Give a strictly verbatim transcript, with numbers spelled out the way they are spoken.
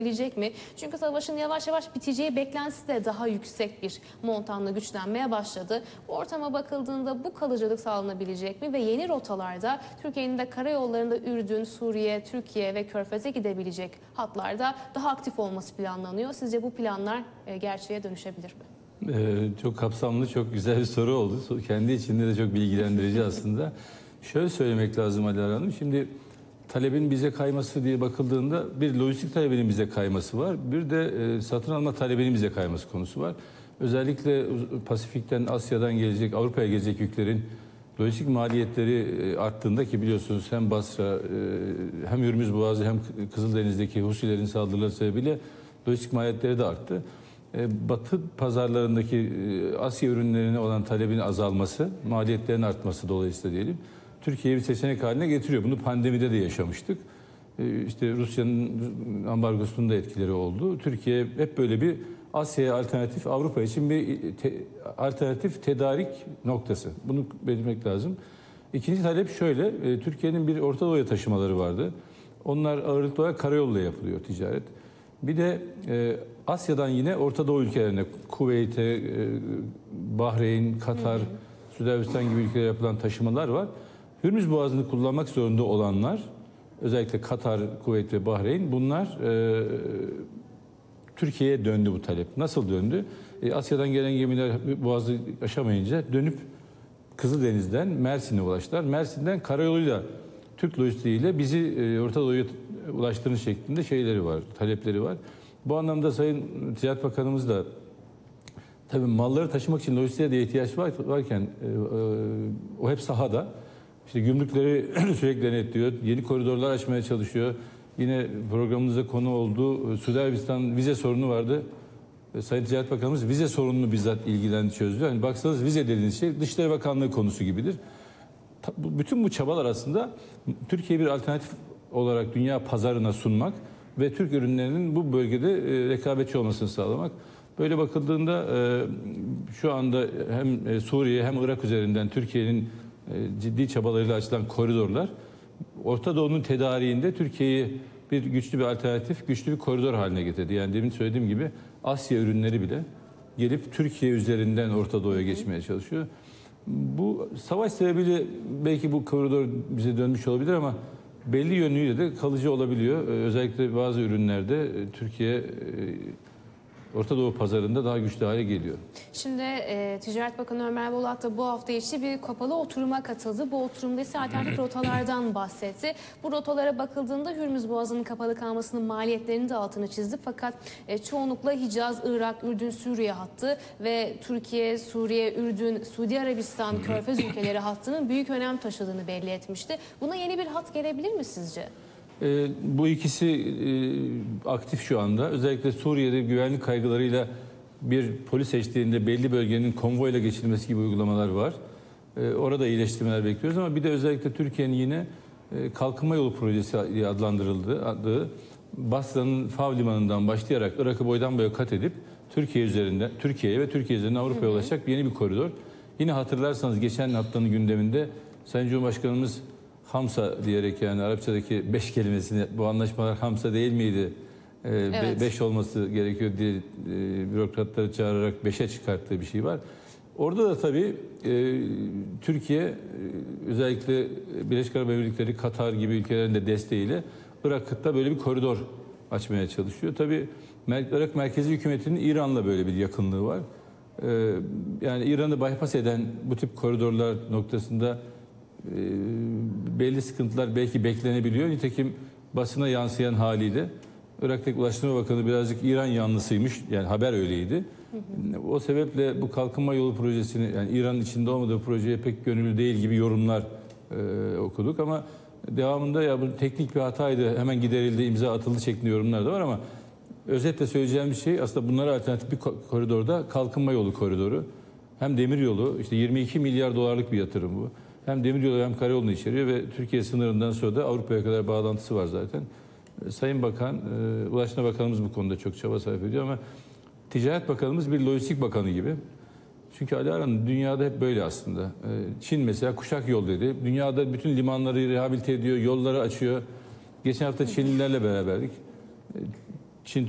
Bilecek mi? Çünkü savaşın yavaş yavaş biteceği beklentisi de daha yüksek bir montanla güçlenmeye başladı. Bu ortama bakıldığında bu kalıcılık sağlanabilecek mi? Ve yeni rotalarda Türkiye'nin de karayollarında Ürdün, Suriye, Türkiye ve Körfez'e gidebilecek hatlarda daha aktif olması planlanıyor. Sizce bu planlar gerçeğe dönüşebilir mi? Ee, çok kapsamlı, çok güzel bir soru oldu. Kendi içinde de çok bilgilendirici aslında. Şöyle söylemek lazım Alara Hanım. Şimdi talebin bize kayması diye bakıldığında bir lojistik talebinin bize kayması var. Bir de e, satın alma talebinin bize kayması konusu var. Özellikle Pasifik'ten, Asya'dan gelecek, Avrupa'ya gelecek yüklerin lojistik maliyetleri arttığında ki biliyorsunuz hem Basra e, hem Hürmüz Boğazı hem Kızıldeniz'deki Husilerin saldırıları sebebiyle lojistik maliyetleri de arttı. Batı pazarlarındaki Asya ürünlerine olan talebin azalması, maliyetlerin artması dolayısıyla diyelim, Türkiye'yi bir seçenek haline getiriyor. Bunu pandemide de yaşamıştık. İşte Rusya'nın ambargosunun da etkileri oldu. Türkiye hep böyle bir Asya'ya alternatif, Avrupa için bir te, alternatif tedarik noktası. Bunu belirtmek lazım. İkinci talep şöyle, Türkiye'nin bir Orta Doğu'ya taşımaları vardı. Onlar ağırlıklı olarak karayoluyla yapılıyor ticaret. Bir de e, Asya'dan yine Orta Doğu ülkelerine, Kuveyt'e, e, Bahreyn, Katar, hı hı. Suudi Arabistan gibi ülkelere yapılan taşımalar var. Hürmüz Boğazı'nı kullanmak zorunda olanlar, özellikle Katar, Kuveyt ve Bahreyn, bunlar e, Türkiye'ye döndü bu talep. Nasıl döndü? E, Asya'dan gelen gemiler Boğaz'ı aşamayınca dönüp Kızıldeniz'den Mersin'e ulaştılar. Mersin'den karayoluyla, Türk lojistiğiyle bizi e, Orta Doğu'ya ulaştırış şeklinde şeyleri var, talepleri var. Bu anlamda Sayın Ticaret Bakanımız da tabii malları taşımak için lojistiğe de ihtiyaç var, varken e, e, o hep sahada. İşte gümrükleri sürekli denetliyor, yeni koridorlar açmaya çalışıyor. Yine programımızda konu oldu. Suudi Arabistan vize sorunu vardı. E, Sayın Ticaret Bakanımız vize sorununu bizzat ilgilendi, çözdü. Yani baksanız vize dediğiniz şey Dışişleri Bakanlığı konusu gibidir. Ta, bu, bütün bu çabalar aslında Türkiye bir alternatif olarak dünya pazarına sunmak ve Türk ürünlerinin bu bölgede e, rekabetçi olmasını sağlamak. Böyle bakıldığında e, şu anda hem e, Suriye hem Irak üzerinden Türkiye'nin e, ciddi çabalarıyla açılan koridorlar Orta Doğu'nun tedariğinde Türkiye'yi bir güçlü bir alternatif, güçlü bir koridor haline getirdi. Yani demin söylediğim gibi Asya ürünleri bile gelip Türkiye üzerinden Orta Doğu'ya geçmeye çalışıyor. Bu savaş sebebiyle belki bu koridor bize dönmüş olabilir ama belli yönüyle de kalıcı olabiliyor. Özellikle bazı ürünlerde Türkiye Orta Doğu pazarında daha güçlü hale geliyor. Şimdi e, Ticaret Bakanı Ömer Bolat da bu hafta içi bir kapalı oturuma katıldı. Bu oturumda ise alternatif rotalardan bahsetti. Bu rotalara bakıldığında Hürmüz Boğazı'nın kapalı kalmasının maliyetlerini de altını çizdi. Fakat e, çoğunlukla Hicaz, Irak, Ürdün, Suriye hattı ve Türkiye, Suriye, Ürdün, Suudi Arabistan, Körfez ülkeleri hattının büyük önem taşıdığını belli etmişti. Buna yeni bir hat gelebilir mi sizce? E, bu ikisi e, aktif şu anda. Özellikle Suriye'de güvenlik kaygılarıyla bir polis eşliğinde belli bölgenin konvoyla geçilmesi gibi uygulamalar var. E, orada iyileştirmeler bekliyoruz ama bir de özellikle Türkiye'nin yine e, kalkınma yolu projesi diye adlandırıldığı adı Basra'nın Fav limanından başlayarak Irak'ı boydan boya kat edip Türkiye üzerinden Türkiye'ye ve Türkiye üzerinden Avrupa'ya ulaşacak yeni bir koridor. Yine hatırlarsanız geçen haftanın gündeminde Sayın Cumhurbaşkanımız Hamsa diyerek, yani Arapçadaki beş kelimesini, bu anlaşmalar Hamsa değil miydi? Ee, evet. Beş olması gerekiyor diye e, bürokratları çağırarak beşe çıkarttığı bir şey var. Orada da tabii e, Türkiye e, özellikle Birleşik Arap Emirlikleri, Katar gibi ülkelerin de desteğiyle Irak'ta böyle bir koridor açmaya çalışıyor. Tabii Irak merkezi hükümetinin İran'la böyle bir yakınlığı var. E, yani İran'ı bypass eden bu tip koridorlar noktasında belli sıkıntılar belki beklenebiliyor. Nitekim basına yansıyan haliyle Irak'taki Ulaştırma Bakanı birazcık İran yanlısıymış. Yani haber öyleydi. Hı hı. O sebeple bu kalkınma yolu projesini, yani İran'ın içinde olmadığı projeye pek gönüllü değil gibi yorumlar e, okuduk ama devamında ya bu teknik bir hataydı, hemen giderildi, imza atıldı şeklinde yorumlar da var ama özetle söyleyeceğim bir şey aslında bunlara alternatif bir koridorda kalkınma yolu koridoru. Hem demiryolu, işte yirmi iki milyar dolarlık bir yatırım bu. Hem demiryolu hem karayolunu içeriyor ve Türkiye sınırından sonra da Avrupa'ya kadar bağlantısı var zaten. Sayın Bakan, Ulaştırma Bakanımız bu konuda çok çaba sarf ediyor ama Ticaret Bakanımız bir lojistik bakanı gibi. Çünkü Alara Hanım, dünyada hep böyle aslında. Çin mesela kuşak yol dedi. Dünyada bütün limanları rehabilite ediyor, yolları açıyor. Geçen hafta Çinlilerle beraberdik.